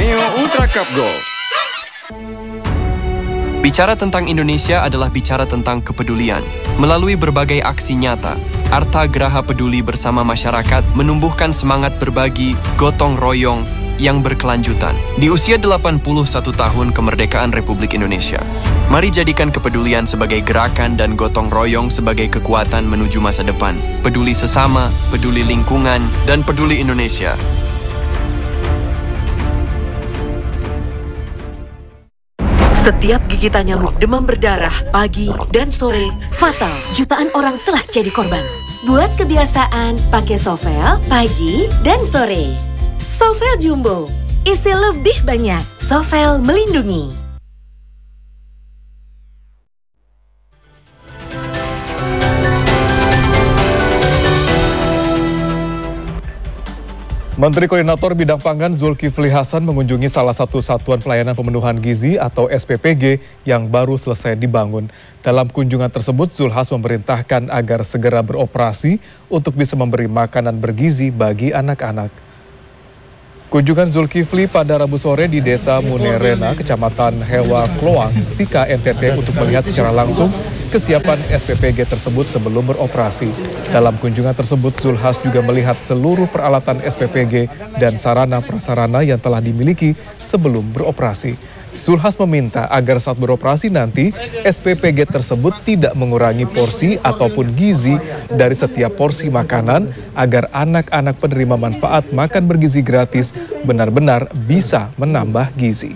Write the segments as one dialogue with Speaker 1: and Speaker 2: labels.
Speaker 1: Neo Ultra Cup Gold.
Speaker 2: Bicara tentang Indonesia adalah bicara tentang kepedulian. Melalui berbagai aksi nyata, Arta Graha Peduli bersama masyarakat menumbuhkan semangat berbagi, gotong royong yang berkelanjutan. Di usia 81 tahun kemerdekaan Republik Indonesia, mari jadikan kepedulian sebagai gerakan dan gotong royong sebagai kekuatan menuju masa depan. Peduli sesama, peduli lingkungan, dan peduli Indonesia.
Speaker 3: Setiap gigitan nyamuk demam berdarah pagi dan sore fatal. Jutaan orang telah jadi korban. Buat kebiasaan pakai Sovel pagi dan sore. Sovel Jumbo, isi lebih banyak. Sovel melindungi.
Speaker 4: Menteri Koordinator Bidang Pangan Zulkifli Hasan mengunjungi salah satu satuan pelayanan pemenuhan gizi atau SPPG yang baru selesai dibangun. Dalam kunjungan tersebut, Zulhas memerintahkan agar segera beroperasi untuk bisa memberi makanan bergizi bagi anak-anak. Kunjungan Zulkifli pada Rabu sore di Desa Munerena, Kecamatan Hewa Kloang, Sika, NTT untuk melihat secara langsung kesiapan SPPG tersebut sebelum beroperasi. Dalam kunjungan tersebut, Zulhas juga melihat seluruh peralatan SPPG dan sarana-prasarana yang telah dimiliki sebelum beroperasi. Zulhas meminta agar saat beroperasi nanti, SPPG tersebut tidak mengurangi porsi ataupun gizi dari setiap porsi makanan agar anak-anak penerima manfaat makan bergizi gratis benar-benar bisa menambah gizi.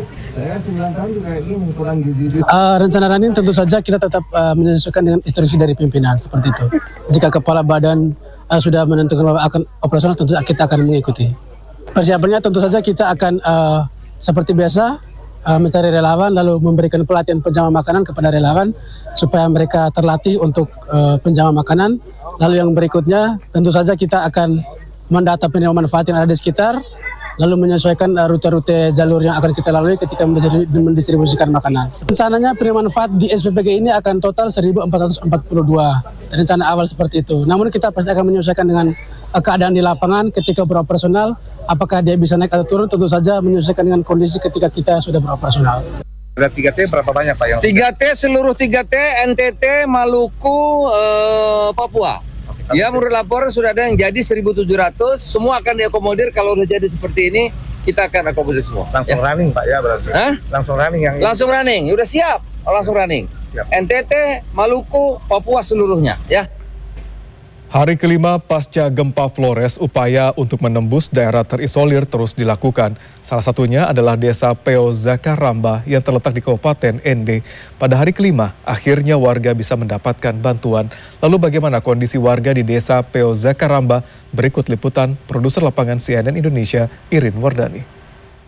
Speaker 5: Rencana running tentu saja kita tetap menyesuaikan dengan instruksi dari pimpinan seperti itu. Jika kepala badan sudah menentukan bahwa akan operasional, tentu kita akan mengikuti. Persiapannya tentu saja kita akan seperti biasa mencari relawan lalu memberikan pelatihan penjama makanan kepada relawan supaya mereka terlatih untuk penjama makanan. Lalu yang berikutnya tentu saja kita akan mendata penerima manfaat yang ada di sekitar, lalu menyesuaikan rute-rute jalur yang akan kita lalui ketika mendistribusikan makanan. Rencananya penerima manfaat di SPPG ini akan total 1.442, rencana awal seperti itu. Namun kita pasti akan menyesuaikan dengan keadaan di lapangan ketika beroperasional, apakah dia bisa naik atau turun, tentu saja menyesuaikan dengan kondisi ketika kita sudah beroperasional.
Speaker 6: Ada 3T berapa banyak Pak? Yang
Speaker 7: 3T, seluruh 3T, NTT, Maluku, Papua. Ya, menurut laporan sudah ada yang jadi 1.700, semua akan diakomodir. Kalau udah jadi seperti ini, kita akan akomodir semua.
Speaker 6: Langsung running Pak ya berarti?
Speaker 7: Hah?
Speaker 6: Langsung running yang
Speaker 7: langsung running, udah siap, langsung running. Siap. NTT, Maluku, Papua seluruhnya ya.
Speaker 4: Hari kelima pasca gempa Flores, upaya untuk menembus daerah terisolir terus dilakukan. Salah satunya adalah Desa Peo Zakaramba yang terletak di Kabupaten Ende. Pada hari kelima, akhirnya warga bisa mendapatkan bantuan. Lalu bagaimana kondisi warga di Desa Peo Zakaramba? Berikut liputan produser lapangan CNN Indonesia, Irin Wardani.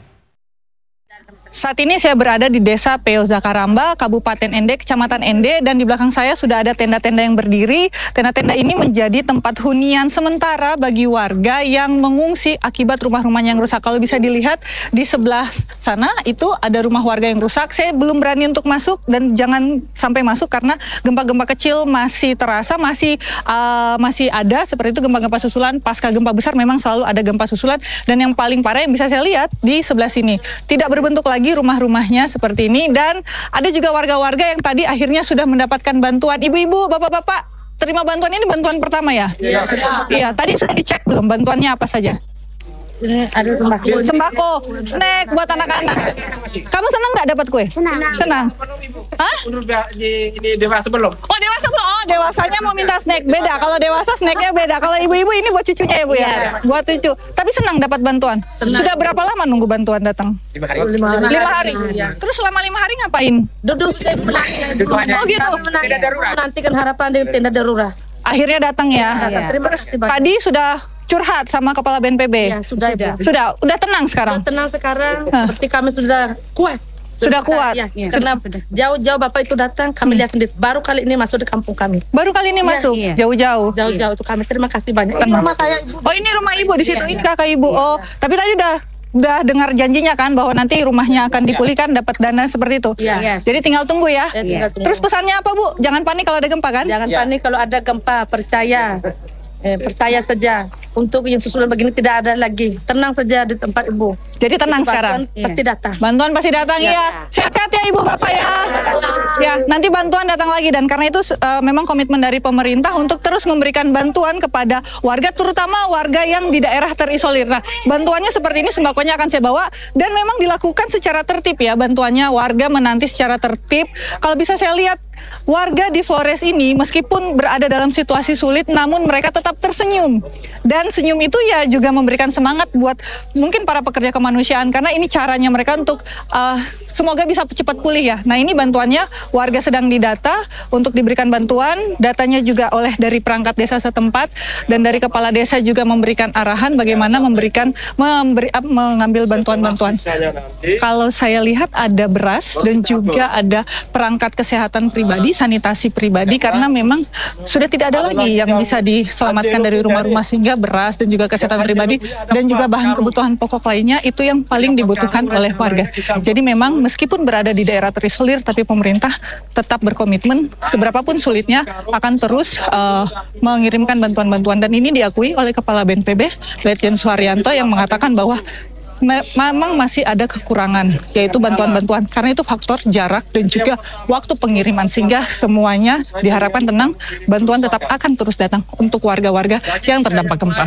Speaker 8: Saat ini saya berada di Desa Peo Zakaramba, Kabupaten Ende, Kecamatan Ende, dan di belakang saya sudah ada tenda-tenda yang berdiri. Tenda-tenda ini menjadi tempat hunian sementara bagi warga yang mengungsi akibat rumah-rumahnya yang rusak. Kalau bisa dilihat di sebelah sana itu ada rumah warga yang rusak. Saya belum berani untuk masuk dan jangan sampai masuk karena gempa-gempa kecil masih terasa, masih ada seperti itu gempa-gempa susulan. Pasca gempa besar memang selalu ada gempa susulan, dan yang paling parah yang bisa saya lihat di sebelah sini tidak berbentuk lagi rumah-rumahnya seperti ini, dan ada juga warga-warga yang tadi akhirnya sudah mendapatkan bantuan. Ibu-ibu, bapak-bapak, terima bantuan ini bantuan pertama ya? Iya. Iya, tadi sudah dicek belum bantuannya apa saja?
Speaker 9: Ini ada sembako.
Speaker 8: Sembako, snack buat anak-anak. Kamu senang nggak dapat kue?
Speaker 9: Senang.
Speaker 8: Senang. Hah?
Speaker 10: Ini dewasa belum?
Speaker 8: Oh, dewasa belum? Oh, dewasanya mau minta snack. Beda, kalau dewasa snacknya beda. Kalau ibu-ibu ini buat cucunya ya Bu ya?
Speaker 9: Iya.
Speaker 8: Buat cucu. Tapi senang dapat bantuan? Senang. Sudah berapa lama nunggu bantuan datang?
Speaker 10: 5 hari.
Speaker 8: 5 hari. Terus selama 5 hari ngapain?
Speaker 9: Duduk
Speaker 8: Oh gitu.
Speaker 10: Tenda darurat.
Speaker 9: Menantikan harapan di tenda darurat.
Speaker 8: Akhirnya datang ya?
Speaker 9: Iya. Terima kasih banyak.
Speaker 8: Tadi sudah curhat sama Kepala BNPB?
Speaker 9: Ya, sudah.
Speaker 8: Udah tenang sekarang?
Speaker 9: Sudah tenang sekarang, seperti kami sudah kuat.
Speaker 8: Sudah kuat?
Speaker 9: Ya, karena jauh-jauh Bapak itu datang, kami lihat sendiri. Baru kali ini masuk di kampung kami.
Speaker 8: Baru kali ini masuk? Jauh-jauh?
Speaker 9: Jauh-jauh itu kami, terima kasih banyak.
Speaker 8: Ini rumah saya, Ibu. Oh, ini rumah Ibu di situ, ini kakak Ibu. Oh, tapi tadi udah dengar janjinya kan bahwa nanti rumahnya akan dipulihkan, dapat dana seperti itu.
Speaker 9: Iya.
Speaker 8: Jadi tinggal tunggu ya.
Speaker 9: Tinggal tunggu.
Speaker 8: Terus pesannya apa Bu? Jangan panik kalau ada gempa kan?
Speaker 9: Jangan panik kalau ada gempa, percaya. Percaya saja. untuk yang susulan begini tidak ada lagi. Tenang saja di tempat Ibu.
Speaker 8: Jadi tenang sekarang.
Speaker 9: Pasti datang.
Speaker 8: Bantuan pasti datang ya. Sehat-sehat ya Ibu Bapak ya. Ya, nanti bantuan datang lagi dan karena itu memang komitmen dari pemerintah untuk terus memberikan bantuan kepada warga, terutama warga yang di daerah terisolir. Nah, bantuannya seperti ini, sembakonya akan saya bawa dan memang dilakukan secara tertib ya bantuannya. Warga menanti secara tertib. Kalau bisa saya lihat warga di Flores ini meskipun berada dalam situasi sulit namun mereka tetap tersenyum. Dan senyum itu ya juga memberikan semangat buat mungkin para pekerja kemanusiaan karena ini caranya mereka untuk semoga bisa cepat pulih ya. Nah, ini bantuannya, warga sedang didata untuk diberikan bantuan. Datanya juga oleh dari perangkat desa setempat dan dari kepala desa juga memberikan arahan bagaimana mengambil bantuan-bantuan. Kalau saya lihat ada beras dan juga ada perangkat kesehatan pribadi, sanitasi pribadi karena memang sudah tidak ada lagi yang bisa diselamatkan dari rumah-rumah sehingga beras dan juga kesehatan pribadi dan juga bahan kebutuhan pokok lainnya itu yang paling dibutuhkan oleh warga. Jadi memang meskipun berada di daerah terisolir tapi pemerintah tetap berkomitmen seberapapun sulitnya akan terus mengirimkan bantuan-bantuan dan ini diakui oleh Kepala BNPB Letjen Suharyanto yang mengatakan bahwa memang masih ada kekurangan yaitu bantuan-bantuan karena itu faktor jarak dan juga waktu pengiriman sehingga semuanya diharapkan tenang, bantuan tetap akan terus datang untuk warga-warga yang terdampak gempa.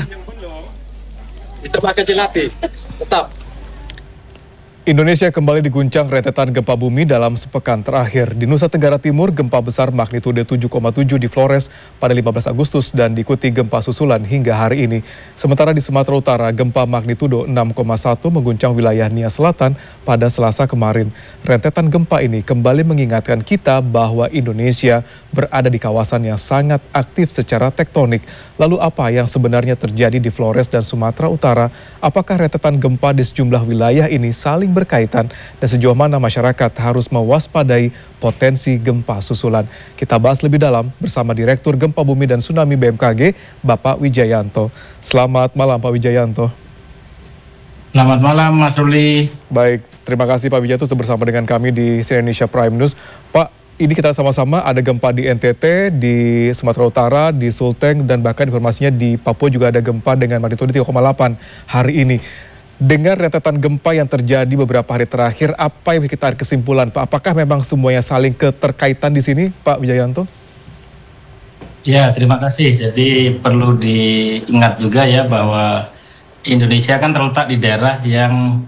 Speaker 10: Itu pakai jelati, tetap.
Speaker 4: Indonesia kembali diguncang rentetan gempa bumi dalam sepekan terakhir. Di Nusa Tenggara Timur, gempa besar magnitudo 7,7 di Flores pada 15 Agustus dan diikuti gempa susulan hingga hari ini. Sementara di Sumatera Utara, gempa magnitudo 6,1 mengguncang wilayah Nia Selatan pada Selasa kemarin. Rentetan gempa ini kembali mengingatkan kita bahwa Indonesia berada di kawasan yang sangat aktif secara tektonik. Lalu apa yang sebenarnya terjadi di Flores dan Sumatera Utara? Apakah rentetan gempa di sejumlah wilayah ini saling berkaitan dan sejauh mana masyarakat harus mewaspadai potensi gempa susulan? Kita bahas lebih dalam bersama Direktur Gempa Bumi dan Tsunami BMKG, Bapak Wijayanto. Selamat malam Pak Wijayanto.
Speaker 1: Selamat malam Mas Ruli.
Speaker 4: Baik, terima kasih Pak Wijayanto sudah bersama dengan kami di CNN Indonesia Prime News. Pak, ini kita sama-sama ada gempa di NTT, di Sumatera Utara, di Sulteng, dan bahkan informasinya di Papua juga ada gempa dengan magnitudo 3,8 hari ini. Dengan rentetan gempa yang terjadi beberapa hari terakhir, apa yang kita kesimpulan Pak? Apakah memang semuanya saling keterkaitan di sini Pak Wijayanto?
Speaker 1: Ya, terima kasih. Jadi perlu diingat juga ya bahwa Indonesia kan terletak di daerah yang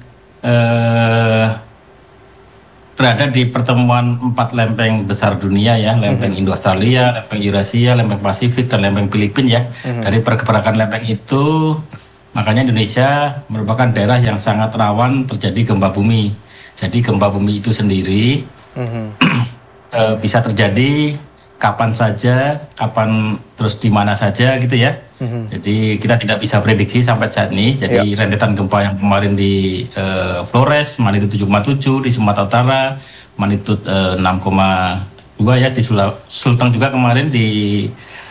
Speaker 1: berada di pertemuan 4 lempeng besar dunia ya, lempeng Indo-Australia, lempeng Eurasia, lempeng Pasifik, dan lempeng Filipina ya. Dari pergerakan lempeng itu, makanya Indonesia merupakan daerah yang sangat rawan terjadi gempa bumi. Jadi gempa bumi itu sendiri bisa terjadi kapan saja, kapan terus di mana saja gitu ya. Jadi kita tidak bisa prediksi sampai saat ini. Jadi rentetan gempa yang kemarin di Flores, magnitudo 7,7, di Sumatera Utara, magnitudo 6,2 ya, di Sulteng juga kemarin di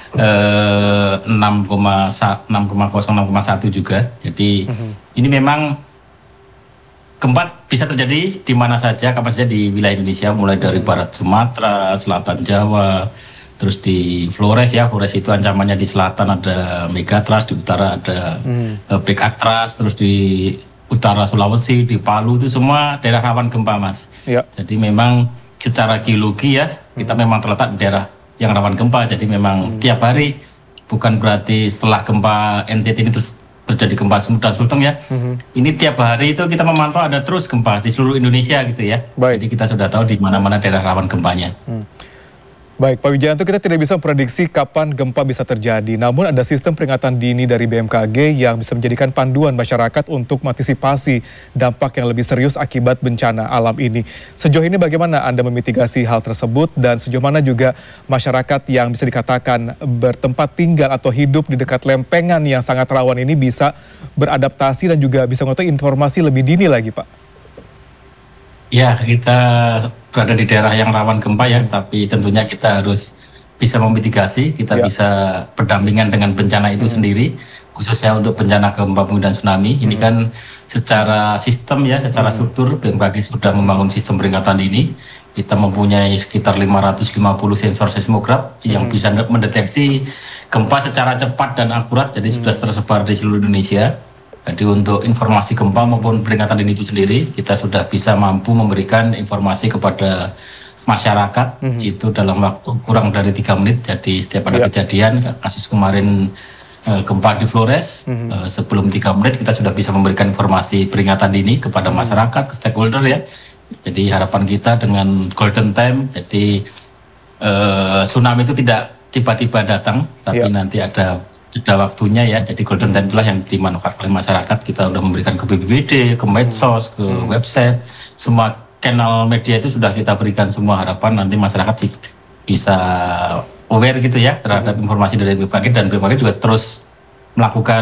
Speaker 1: 6,0, 6,1 juga. Jadi ini memang gempa bisa terjadi di mana saja, kapan saja di wilayah Indonesia, mulai dari barat Sumatera, selatan Jawa, terus di Flores ya. Flores itu ancamannya di selatan ada megatrust, di utara ada bekatrust, terus di utara Sulawesi, di Palu itu semua daerah rawan gempa Mas. Jadi memang secara geologi ya kita memang terletak di daerah yang rawan gempa. Jadi memang tiap hari, bukan berarti setelah gempa NTT ini terus terjadi gempa dan Sulteng ya. Ini tiap hari itu kita memantau ada terus gempa di seluruh Indonesia gitu ya. Jadi kita sudah tahu di mana-mana daerah rawan gempanya.
Speaker 4: Baik, Pak Wijayanto, kita tidak bisa memprediksi kapan gempa bisa terjadi. Namun ada sistem peringatan dini dari BMKG yang bisa menjadikan panduan masyarakat untuk mengantisipasi dampak yang lebih serius akibat bencana alam ini. Sejauh ini bagaimana Anda memitigasi hal tersebut dan sejauh mana juga masyarakat yang bisa dikatakan bertempat tinggal atau hidup di dekat lempengan yang sangat rawan ini bisa beradaptasi dan juga bisa mengetahui informasi lebih dini lagi, Pak?
Speaker 1: Ya, kita berada di daerah yang rawan gempa ya, tapi tentunya kita harus bisa memitigasi, kita bisa berdampingan dengan bencana itu sendiri, khususnya untuk bencana gempa bumi dan tsunami. Ini kan secara sistem ya, secara struktur BMKG sudah membangun sistem peringatan dini. Kita mempunyai sekitar 550 sensor seismograf yang bisa mendeteksi gempa secara cepat dan akurat, jadi sudah tersebar di seluruh Indonesia. Jadi untuk informasi gempa maupun peringatan dini itu sendiri, kita sudah bisa mampu memberikan informasi kepada masyarakat itu dalam waktu kurang dari 3 menit. Jadi setiap ada kejadian, kasus kemarin gempa di Flores, sebelum 3 menit kita sudah bisa memberikan informasi peringatan dini kepada masyarakat, ke stakeholder ya. Jadi harapan kita dengan golden time, jadi tsunami itu tidak tiba-tiba datang, tapi nanti ada waktunya ya. Jadi golden time itulah yang dimanfaatkan oleh masyarakat. Kita sudah memberikan ke BPBD, ke medsos, ke website, semua kanal media itu sudah kita berikan semua. Harapan nanti masyarakat bisa aware gitu ya terhadap informasi dari BMKG, dan BMKG juga terus melakukan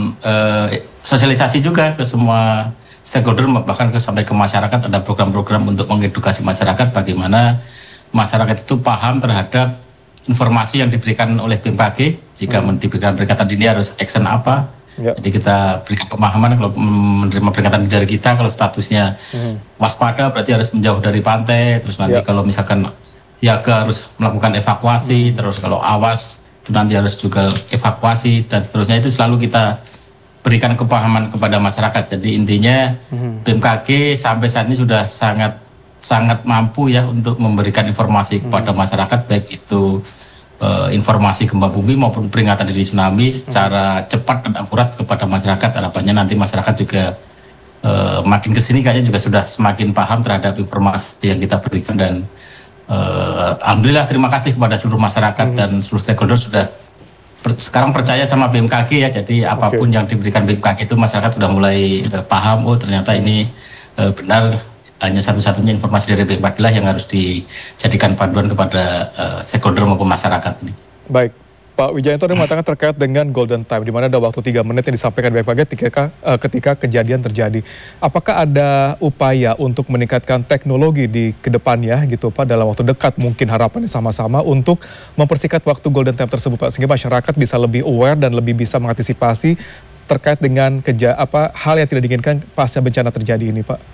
Speaker 1: sosialisasi juga ke semua stakeholder, bahkan sampai ke masyarakat. Ada program-program untuk mengedukasi masyarakat bagaimana masyarakat itu paham terhadap informasi yang diberikan oleh BMKG. Jika diberikan peringatan dini harus action apa. Jadi kita berikan pemahaman kalau menerima peringatan dari kita, kalau statusnya waspada berarti harus menjauh dari pantai. Terus nanti kalau misalkan siaga harus melakukan evakuasi. Terus kalau awas itu nanti harus juga evakuasi dan seterusnya. Itu selalu kita berikan kepahaman kepada masyarakat. Jadi intinya BMKG sampai saat ini sudah sangat mampu ya untuk memberikan informasi kepada masyarakat, baik itu informasi gempa bumi maupun peringatan dini tsunami secara cepat dan akurat kepada masyarakat. Harapannya nanti masyarakat juga makin kesini kayaknya juga sudah semakin paham terhadap informasi yang kita berikan, dan alhamdulillah terima kasih kepada seluruh masyarakat dan seluruh stakeholder sudah sekarang percaya sama BMKG ya. Jadi apapun yang diberikan BMKG itu masyarakat sudah mulai paham, oh ternyata ini benar, hanya satu-satunya informasi dari BMKG lah yang harus dijadikan panduan kepada stakeholder maupun masyarakat ini.
Speaker 4: Baik, Pak Wijayanto mengatakan terkait dengan golden time, di mana ada waktu 3 menit yang disampaikan BMKG ketika kejadian terjadi. Apakah ada upaya untuk meningkatkan teknologi di kedepannya gitu Pak, dalam waktu dekat mungkin harapannya sama-sama untuk mempersingkat waktu golden time tersebut Pak, sehingga masyarakat bisa lebih aware dan lebih bisa mengantisipasi terkait dengan hal yang tidak diinginkan pasca bencana terjadi ini Pak?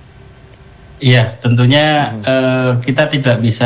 Speaker 1: Iya, tentunya kita tidak bisa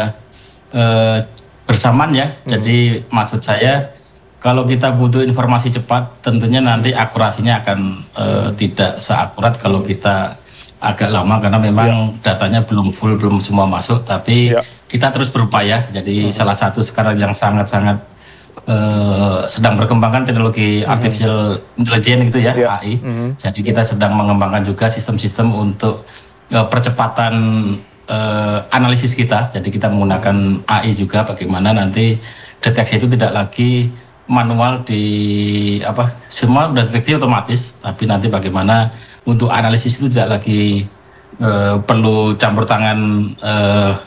Speaker 1: bersamaan ya. Jadi maksud saya kalau kita butuh informasi cepat, tentunya nanti akurasinya akan tidak seakurat kalau kita agak lama, karena memang datanya belum full, belum semua masuk. Tapi kita terus berupaya. Jadi salah satu sekarang yang sangat-sangat sedang berkembangkan teknologi artificial intelligence gitu ya, AI. Jadi kita sedang mengembangkan juga sistem-sistem untuk percepatan analisis kita. Jadi kita menggunakan AI juga, bagaimana nanti deteksi itu tidak lagi manual semua sudah deteksi otomatis, tapi nanti bagaimana untuk analisis itu tidak lagi perlu campur tangan